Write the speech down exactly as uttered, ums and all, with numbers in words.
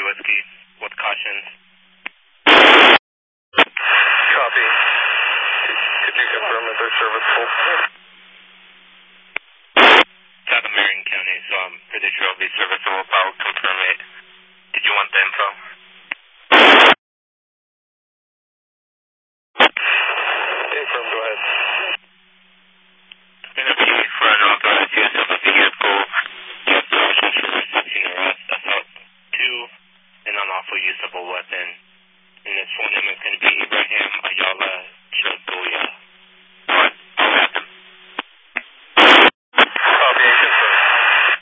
Whiskey with cautions. Copy. Could you confirm that they're serviceable? It's out of Marion County, so I'm pretty sure it'll be serviceable, but I'll confirm it. Did you want the info?